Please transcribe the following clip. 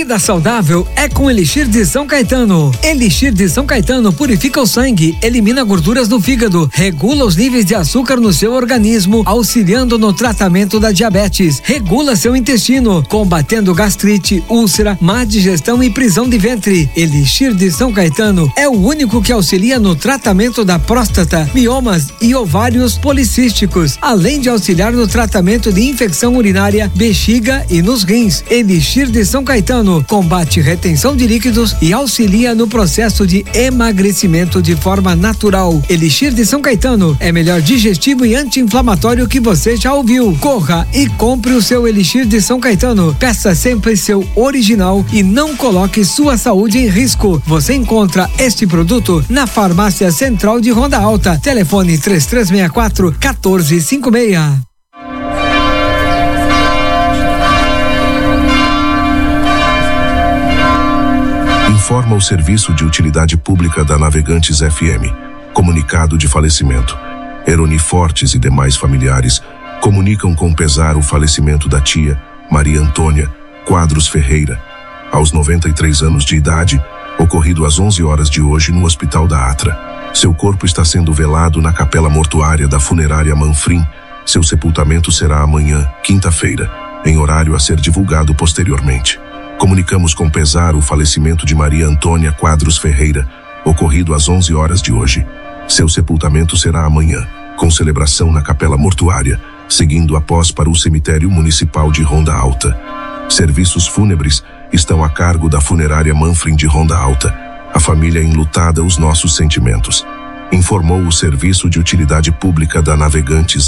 Vida saudável é com Elixir de São Caetano. Elixir de São Caetano purifica o sangue, elimina gorduras do fígado, regula os níveis de açúcar no seu organismo, auxiliando no tratamento da diabetes, regula seu intestino, combatendo gastrite, úlcera, má digestão e prisão de ventre. Elixir de São Caetano é o único que auxilia no tratamento da próstata, miomas e ovários policísticos, além de auxiliar no tratamento de infecção urinária, bexiga e nos rins. Elixir de São Caetano combate retenção de líquidos e auxilia no processo de emagrecimento de forma natural. Elixir de São Caetano é melhor digestivo e anti-inflamatório que você já ouviu. Corra e compre o seu Elixir de São Caetano. Peça sempre seu original e não coloque sua saúde em risco. Você encontra este produto na Farmácia Central de Ronda Alta. Telefone 3364-1456. Informa o Serviço de Utilidade Pública da Navegantes FM. Comunicado de falecimento. Eroni Fortes e demais familiares comunicam com pesar o falecimento da tia Maria Antônia Quadros Ferreira, aos 93 anos de idade, ocorrido às 11 horas de hoje no Hospital da Atra. Seu corpo está sendo velado na capela mortuária da funerária Manfrim. Seu sepultamento será amanhã, quinta-feira, em horário a ser divulgado posteriormente. Comunicamos com pesar o falecimento de Maria Antônia Quadros Ferreira, ocorrido às 11 horas de hoje. Seu sepultamento será amanhã, com celebração na capela mortuária, seguindo após para o cemitério municipal de Ronda Alta. Serviços fúnebres estão a cargo da funerária Manfrim de Ronda Alta. A família enlutada, os nossos sentimentos. Informou o Serviço de Utilidade Pública da Navegantes